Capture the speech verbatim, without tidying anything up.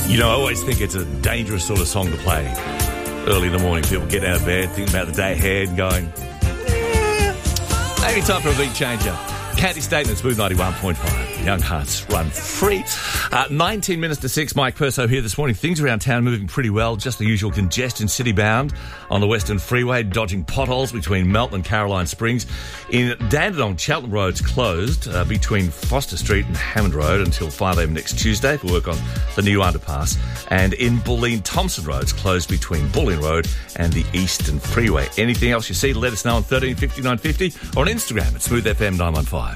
You know, I always think it's a dangerous sort of song to play early in the morning. People get out of bed, thinking about the day ahead and going, eh, maybe time for a beat changer. Candy Statement, Smooth ninety-one point five. Young Hearts Run Free. Uh, nineteen minutes to six. Mike Perso here this morning. Things around town moving pretty well. Just the usual congestion city bound on the Western Freeway, dodging potholes between Melton and Caroline Springs. In Dandenong, Cheltenham Road's closed uh, between Foster Street and Hammond Road until five a.m. next Tuesday for work on the new underpass. And in Bulleen, Thompson Road's closed between Bulleen Road and the Eastern Freeway. Anything else you see, let us know on thirteen fifty, nine fifty or on Instagram at Smooth F M nine one five.